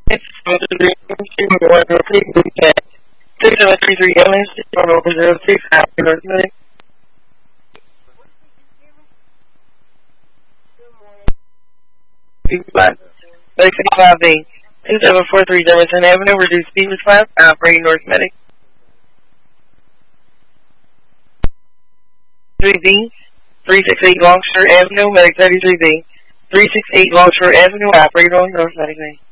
It's 6733 Emmons, on over 06, North Medic. Medic 55B, 2743 Jefferson Avenue, reduced speed response, operating North Medic. 3B, 368 Longshore Avenue, Medic 33B, 368 Longshore Avenue, operating on North Medic.